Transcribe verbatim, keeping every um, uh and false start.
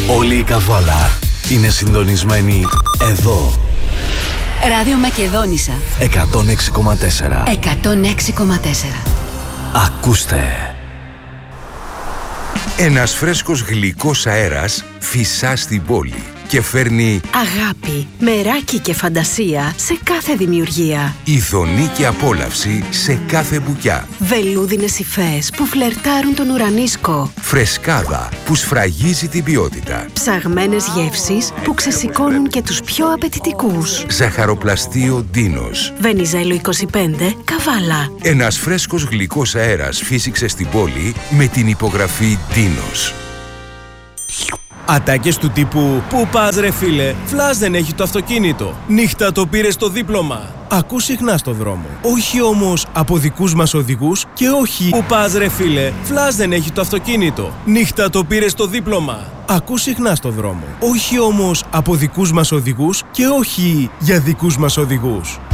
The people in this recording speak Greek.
Όλη η Καβάλα είναι συντονισμένη εδώ. Ράδιο Μακεδόνισσα εκατόν έξι κόμμα τέσσερα. εκατόν έξι κόμμα τέσσερα. Ακούστε. Ένας φρέσκος γλυκός αέρας φυσά στην πόλη και φέρνει αγάπη, μεράκι και φαντασία σε κάθε δημιουργία. ειδονή και απόλαυση σε κάθε μπουκιά. Βελούδινες υφές που φλερτάρουν τον ουρανίσκο. Φρεσκάδα που σφραγίζει την ποιότητα. Ψαγμένες γεύσεις που ξεσηκώνουν και τους πιο απαιτητικούς. Ζαχαροπλαστείο Ντίνος. Βενιζέλο είκοσι πέντε, Καβάλα. Ένας φρέσκος γλυκός αέρας φύσηξε στην πόλη με την υπογραφή Ντίνος. Ατάκες του τύπου «Πού πας ρε φίλε, Φλας δεν έχει το αυτοκίνητο. Νύχτα το πήρε το δίπλωμα». Ακούς συχνά στο δρόμο. Όχι όμως από δικούς μας οδηγούς και όχι «Πού πας ρε φίλε, Φλας δεν έχει το αυτοκίνητο. Νύχτα το πήρε το δίπλωμα». Ακούς συχνά στο δρόμο. Όχι όμως από δικούς μας οδηγούς και όχι για δικούς μας οδηγούς.